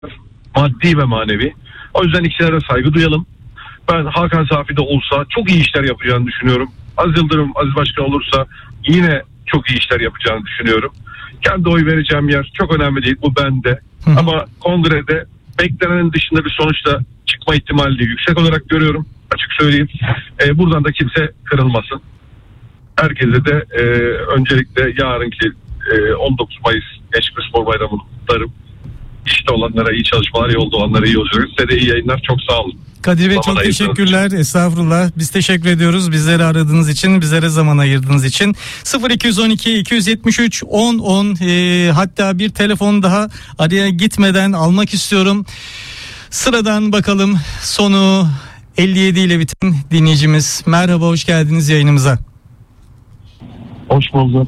maddi ve manevi. O yüzden ikisine de saygı duyalım. Ben Hakan Safi de olsa çok iyi işler yapacağını düşünüyorum. Aziz Yıldırım, Aziz Başkan olursa yine çok iyi işler yapacağını düşünüyorum. Kendi oy vereceğim yer çok önemli değil, bu bende. Ama kongrede beklenenin dışında bir sonuçta çıkma ihtimali yüksek olarak görüyorum. Açık söyleyeyim. Buradan da kimse kırılmasın. Herkese de öncelikle yarınki 19 Mayıs Gençlik Spor Bayramı'nı kutlarım. İşte olanlara iyi çalışmalar, yolda olanlara iyi olacak. Size de iyi yayınlar. Çok sağ olun. Kadir Bey çok teşekkürler. Estağfurullah. Biz teşekkür ediyoruz. Bizleri aradığınız için, bizlere zaman ayırdığınız için. 0212 273 10 10 hatta bir telefon daha araya gitmeden almak istiyorum. Sıradan bakalım, sonu 57 ile biten dinleyicimiz. Merhaba, hoş geldiniz yayınımıza. Hoş bulduk.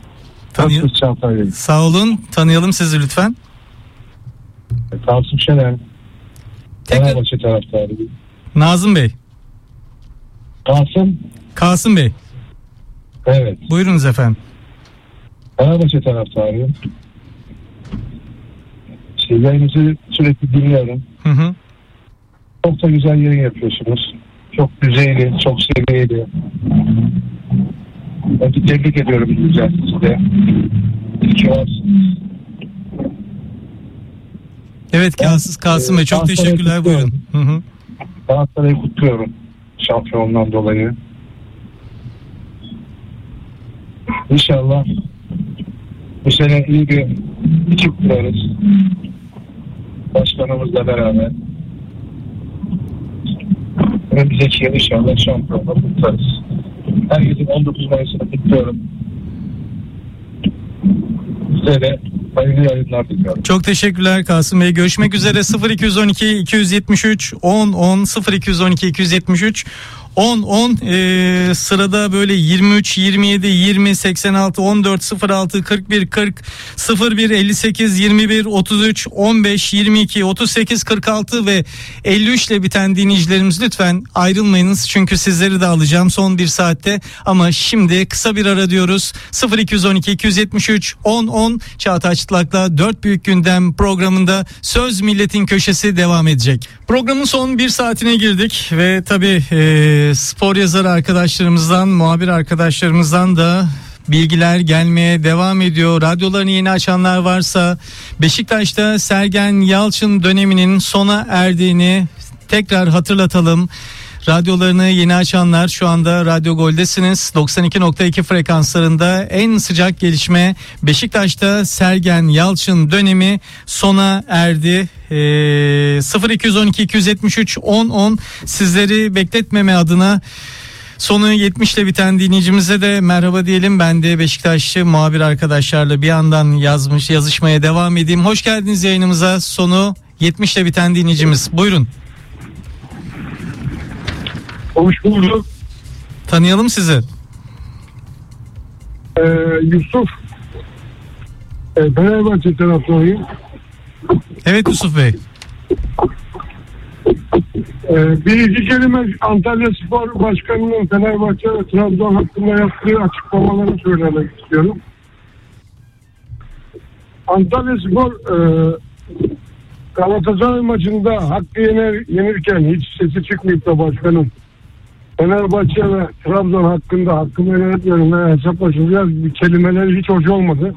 Sağ olun. Tanıyalım sizi lütfen. Kasım Şener. Fenerbahçe taraftarı. Nazım Bey. Kasım Bey. Evet. Buyurunuz efendim. Fenerbahçe taraftarıyım. Yayınınızı sürekli dinliyorum. Hı. Çok da güzel yayın yapıyorsunuz. Çok düzeyli, çok seviyeli. Ben de tebrik ediyorum güzel size. İyi ki varsınız. Evet Kasım Bey, çok teşekkürler, buyurun. Galatasaray'ı kutluyorum şampiyonluğundan dolayı. İnşallah bu sene iyi bir ekip kurarız. Başkanımızla beraber. Önümüzdeki yıl inşallah şampiyonluğu kutlarız. Herkesin 19 Mayıs'ını kutluyorum. Size de hayırlı yayınlar diliyorum. Çok teşekkürler Kasım Bey. Görüşmek üzere. 0212 273 10 10 0212 273 10 sırada böyle 23 27 20 86 14 06 41 40 01 58 21 33 15 22 38 46 ve 53 ile biten dinleyicilerimiz, lütfen ayrılmayınız çünkü sizleri de alacağım son bir saatte. Ama şimdi kısa bir ara diyoruz. 0212 273 10 Çağatay Çıtlak'la 4 Büyük Gündem programında Söz Milletin Köşesi devam edecek. Programın son bir saatine girdik ve tabii spor yazarı arkadaşlarımızdan, muhabir arkadaşlarımızdan da bilgiler gelmeye devam ediyor. Radyolarını yeni açanlar varsa, Beşiktaş'ta Sergen Yalçın döneminin sona erdiğini tekrar hatırlatalım. Radyolarını yeni açanlar, şu anda Radyo Gol'desiniz. 92.2 frekanslarında en sıcak gelişme, Beşiktaş'ta Sergen Yalçın dönemi sona erdi. 0212 273 10 sizleri bekletmeme adına sonu 70 ile biten dinleyicimize de merhaba diyelim. Ben de Beşiktaşlı muhabir arkadaşlarla bir yandan yazışmaya devam edeyim. Hoş geldiniz yayınımıza. Sonu 70 ile biten dinleyicimiz. Buyurun. Hoş bulduk. Tanıyalım sizi. Yusuf. Fenerbahçe taraftarıyım. Evet Yusuf Bey. Bir iki kelime Antalya Spor Başkanı'nın Fenerbahçe ve Trabzon hakkında yaptığı açıklamaları söylemek istiyorum. Antalya Spor Galatasaray maçında Hakkı yenirken hiç sesi çıkmayıp da başkanın Fenerbahçe ve Trabzon hakkında hakkımı yönetmenine hesaplaşacağız bir kelimeler hiç hoş olmadı.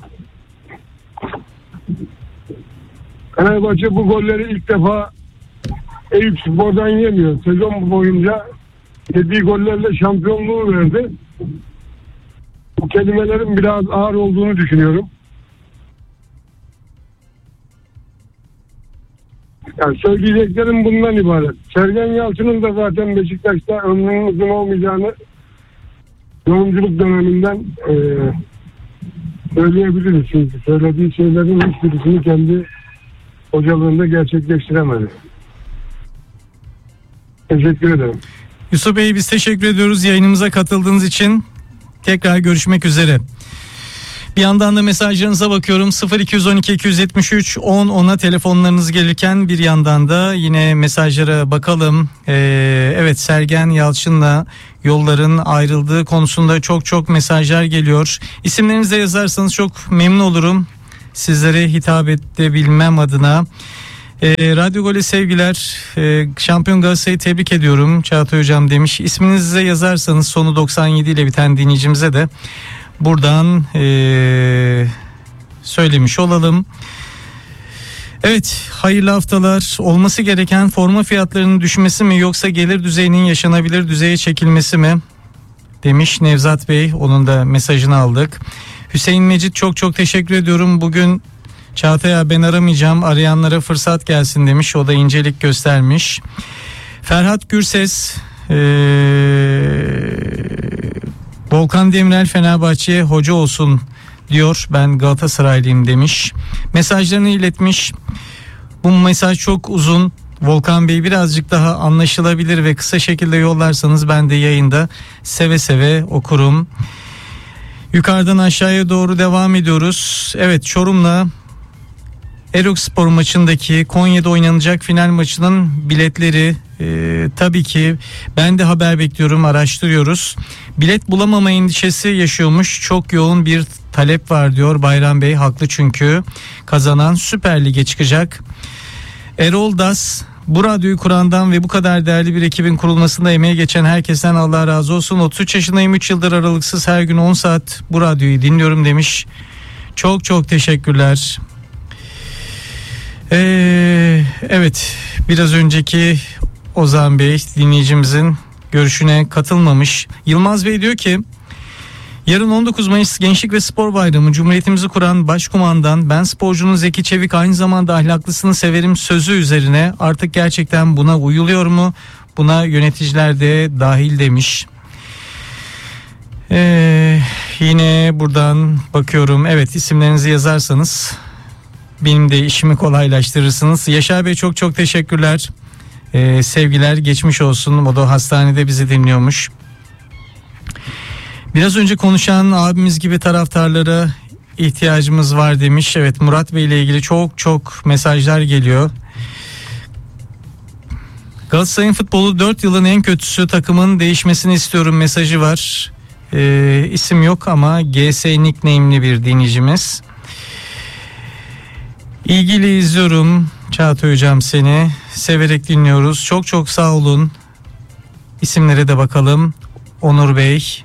Fenerbahçe bu golleri ilk defa Eyüp Spor'dan yemiyor. Sezon boyunca yediği gollerle şampiyonluğu verdi. Bu kelimelerin biraz ağır olduğunu düşünüyorum. Yani söyleyeceklerim bundan ibaret. Sergen Yalçın'ın da zaten Beşiktaş'ta ömrünün uzun olmayacağını yorumculuk döneminden söyleyebiliriz. Çünkü söylediği şeylerin hiçbirisini kendi hocalığında gerçekleştiremedi. Teşekkür ederim. Yusuf Bey, biz teşekkür ediyoruz yayınımıza katıldığınız için. Tekrar görüşmek üzere. Bir yandan da mesajlarınıza bakıyorum. 0212 273 10 telefonlarınız gelirken bir yandan da yine mesajlara bakalım. Evet, Sergen Yalçın'la yolların ayrıldığı konusunda çok mesajlar geliyor. İsimlerinizi de yazarsanız çok memnun olurum. Sizlere hitap edebilmem adına. Radyo Gol'e sevgiler. Şampiyon Galatasaray'ı tebrik ediyorum Çağatay Hocam demiş. İsminizi yazarsanız sonu 97 ile biten dinleyicimize de buradan söylemiş olalım. Evet, hayırlı haftalar. Olması gereken forma fiyatlarının düşmesi mi yoksa gelir düzeyinin yaşanabilir düzeye çekilmesi mi demiş Nevzat Bey. Onun da mesajını aldık. Hüseyin Mecit çok teşekkür ediyorum. Bugün Çağatay abi ben aramayacağım, arayanlara fırsat gelsin demiş. O da incelik göstermiş. Ferhat Gürses Volkan Demirel Fenerbahçe'ye hoca olsun diyor. Ben Galatasaraylıyım demiş. Mesajlarını iletmiş. Bu mesaj çok uzun. Volkan Bey birazcık daha anlaşılabilir ve kısa şekilde yollarsanız ben de yayında seve seve okurum. Yukarıdan aşağıya doğru devam ediyoruz. Evet, Çorum'la Erokspor maçındaki Konya'da oynanacak final maçının biletleri tabii ki ben de haber bekliyorum, araştırıyoruz. Bilet bulamama endişesi yaşıyormuş. Çok yoğun bir talep var diyor Bayram Bey. Haklı çünkü kazanan Süper Lig'e çıkacak. Erol Das, bu radyoyu kurandan ve bu kadar değerli bir ekibin kurulmasında emeği geçen herkesten Allah razı olsun. 33 yaşındayım, 3 yıldır aralıksız her gün 10 saat bu radyoyu dinliyorum demiş. Çok teşekkürler. Evet, biraz önceki Ozan Bey dinleyicimizin görüşüne katılmamış. Yılmaz Bey diyor ki yarın 19 Mayıs Gençlik ve Spor Bayramı, Cumhuriyetimizi kuran başkumandan ben sporcunun Zeki Çevik aynı zamanda ahlaklısını severim sözü üzerine artık gerçekten buna uyuluyor mu? Buna yöneticiler de dahil demiş. Yine buradan bakıyorum. Evet, isimlerinizi yazarsanız benim de işimi kolaylaştırırsınız. Yaşar Bey çok teşekkürler. Sevgiler, geçmiş olsun. O da hastanede bizi dinliyormuş. Biraz önce konuşan abimiz gibi taraftarlara ihtiyacımız var demiş. Evet, Murat Bey ile ilgili çok mesajlar geliyor. Galatasaray'ın futbolu 4 yılın en kötüsü, takımın değişmesini istiyorum mesajı var. İsim yok ama GS nickname'li bir dinleyicimiz. İlgili izliyorum Çağatay Hocam, seni severek dinliyoruz. Çok sağ olun. İsimlere de bakalım. Onur Bey.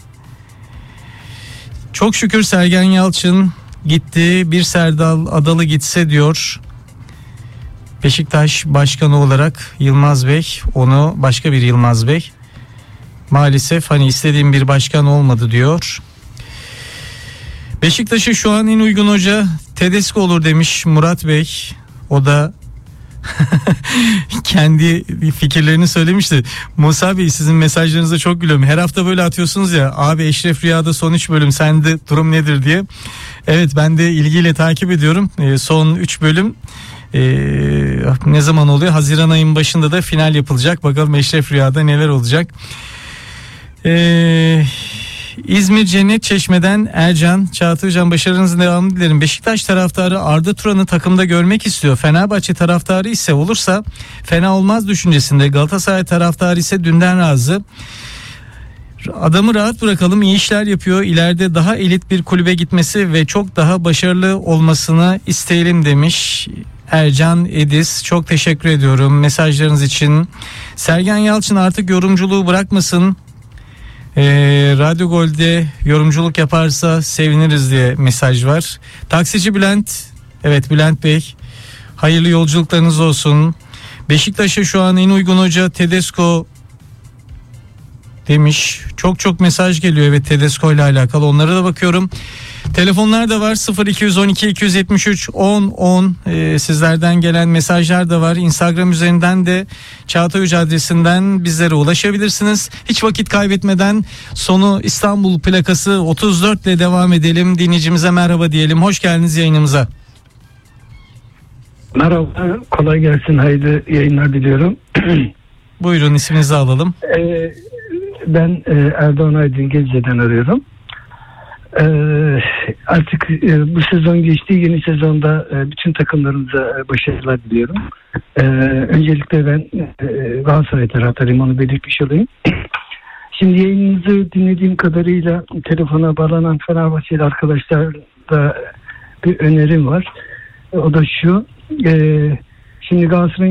Çok şükür Sergen Yalçın gitti, bir Serdal Adalı gitse diyor. Beşiktaş başkanı olarak Yılmaz Bey, onu başka bir Yılmaz Bey. Maalesef istediğim bir başkan olmadı diyor. Beşiktaş'ı şu an en uygun hoca Tedesco olur demiş Murat Bey. O da kendi fikirlerini söylemişti. Musa Bey, sizin mesajlarınıza çok gülüyorum. Her hafta böyle atıyorsunuz ya, abi Eşref Rüya'da son 3 bölüm, sende durum nedir diye. Evet, ben de ilgiyle takip ediyorum. Son 3 bölüm ne zaman oluyor? Haziran ayının başında da final yapılacak. Bakalım Eşref Rüya'da neler olacak. İzmir Cennet Çeşme'den Ercan, Çağatay Hocam başarınızın devamını dilerim. Beşiktaş taraftarı Arda Turan'ı takımda görmek istiyor. Fenerbahçe taraftarı ise olursa fena olmaz düşüncesinde. Galatasaray taraftarı ise dünden razı. Adamı rahat bırakalım, iyi işler yapıyor. İleride daha elit bir kulübe gitmesi ve çok daha başarılı olmasını isteyelim demiş Ercan Ediz. Çok teşekkür ediyorum mesajlarınız için. Sergen Yalçın artık yorumculuğu bırakmasın. Radyo Gol'de yorumculuk yaparsa seviniriz diye mesaj var. Taksici Bülent, evet Bülent Bey, hayırlı yolculuklarınız olsun. Beşiktaş'a şu an en uygun hoca Tedesco demiş. Çok mesaj geliyor, evet, Tedesco ile alakalı, onlara da bakıyorum. Telefonlar da var, 0212 273 10 sizlerden gelen mesajlar da var. Instagram üzerinden de Çağatay Hoca adresinden bizlere ulaşabilirsiniz. Hiç vakit kaybetmeden sonu İstanbul plakası 34 ile devam edelim. Dinleyicimize merhaba diyelim. Hoş geldiniz yayınımıza. Merhaba, kolay gelsin, hayırlı yayınlar diliyorum. Buyurun, isminizi alalım. Ben Erdoğan Aydın Gebze'den arıyorum. Artık bu sezon geçti, yeni sezonda bütün takımlarımıza başarılar diliyorum. Öncelikle ben Galatasaray taraftarıyım, onu belirtmiş olayım. Şimdi yayınınızı dinlediğim kadarıyla telefona bağlanan Fenerbahçeli arkadaşlarla bir önerim var. O da şu, Şimdi Galatasaray'ın